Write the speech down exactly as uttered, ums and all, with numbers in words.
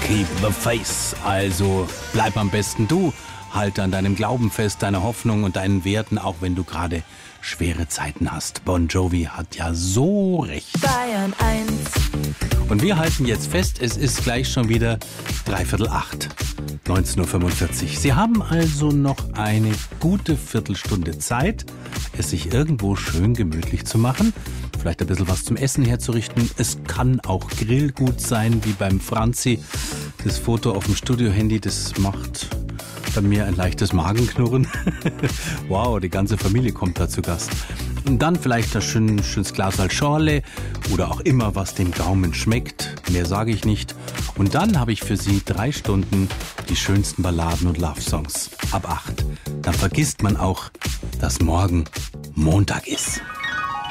Keep the faith. Also bleib am besten du. Halte an deinem Glauben fest, deiner Hoffnung und deinen Werten, auch wenn du gerade schwere Zeiten hast. Bon Jovi hat ja so recht. Bayern eins. Und wir halten jetzt fest, es ist gleich schon wieder dreiviertel acht. neunzehn Uhr fünfundvierzig. Sie haben also noch eine gute Viertelstunde Zeit, es sich irgendwo schön gemütlich zu machen. Vielleicht ein bisschen was zum Essen herzurichten. Es kann auch Grillgut sein, wie beim Franzi. Das Foto auf dem Studiohandy, das macht bei mir ein leichtes Magenknurren. Wow, die ganze Familie kommt da zu Gast. Und dann vielleicht ein schön, schönes Glas Schorle oder auch immer, was dem Gaumen schmeckt. Mehr sage ich nicht. Und dann habe ich für Sie drei Stunden die schönsten Balladen und Love-Songs. Ab acht. Dann vergisst man auch, dass morgen Montag ist.